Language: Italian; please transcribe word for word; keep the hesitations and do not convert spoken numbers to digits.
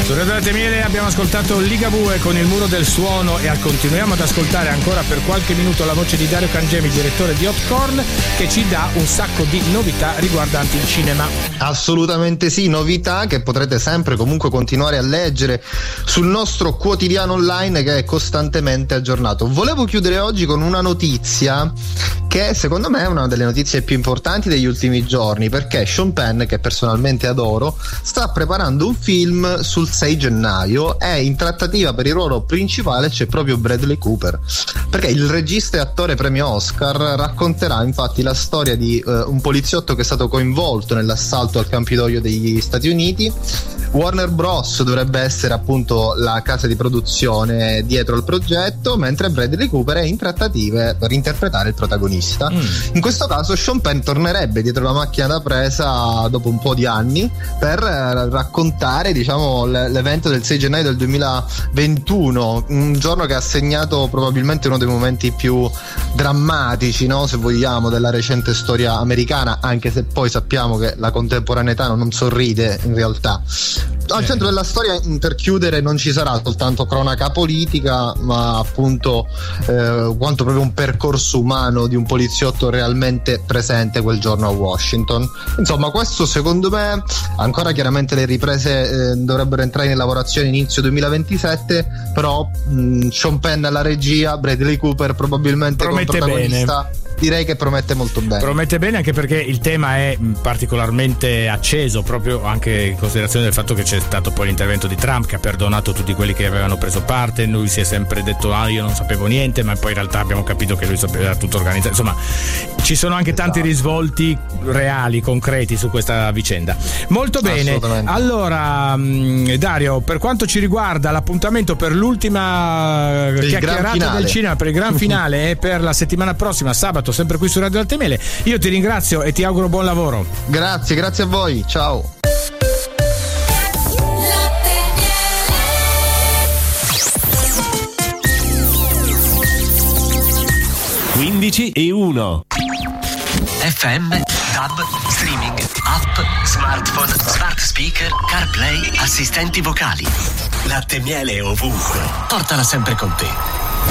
Su Radio Latte Miele abbiamo ascoltato Ligabue con Il muro del suono e continuiamo ad ascoltare ancora per qualche minuto la voce di Dario Cangemi, direttore di Hotcorn, che ci dà un sacco di novità riguardanti il cinema. Assolutamente sì, novità che potrete sempre comunque continuare a leggere sul nostro quotidiano online che è costantemente aggiornato. Volevo chiudere oggi con una notizia che secondo me è una delle notizie più importanti degli ultimi giorni, perché Sean Penn, che personalmente adoro, sta preparando un film sul sei gennaio e in trattativa per il ruolo principale c'è proprio Bradley Cooper, perché il regista e attore premio Oscar racconterà infatti la storia di uh, un poliziotto che è stato coinvolto nell'assalto al Campidoglio degli Stati Uniti. Warner Bros dovrebbe essere appunto la casa di produzione dietro al progetto, mentre Bradley Cooper è in trattative per interpretare il protagonista. Mm. In questo caso Sean Penn tornerebbe dietro la macchina da presa dopo un po' di anni per eh, raccontare, diciamo, l- l'evento del sei gennaio del duemilaventuno, un giorno che ha segnato probabilmente uno dei momenti più drammatici, no, se vogliamo, della recente storia americana, anche se poi sappiamo che la contemporaneità non sorride in realtà. Al centro della storia, per chiudere, non ci sarà soltanto cronaca politica, ma appunto eh, quanto proprio un percorso umano di un poliziotto realmente presente quel giorno a Washington. Insomma, questo secondo me, ancora chiaramente le riprese eh, dovrebbero entrare in lavorazione inizio duemilaventisette, però mh, Sean Penn alla regia, Bradley Cooper probabilmente come protagonista. Bene. Direi che promette molto bene. Promette bene anche perché il tema è particolarmente acceso, proprio anche in considerazione del fatto che c'è stato poi l'intervento di Trump che ha perdonato tutti quelli che avevano preso parte. Lui si è sempre detto ah io non sapevo niente, ma poi in realtà abbiamo capito che lui sapeva tutto organizzato. Insomma, ci sono anche esatto. tanti risvolti reali, concreti su questa vicenda. Molto bene. Allora Dario, per quanto ci riguarda, l'appuntamento per l'ultima il chiacchierata del cinema, per il gran finale e per la settimana prossima, sabato, sempre qui su Radio Latte Miele. Io ti ringrazio e ti auguro buon lavoro. Grazie, grazie a voi. Ciao. quindici e uno F M, tab, streaming, app, smartphone, smart speaker, CarPlay, assistenti vocali. Latte Miele ovunque. Portala sempre con te.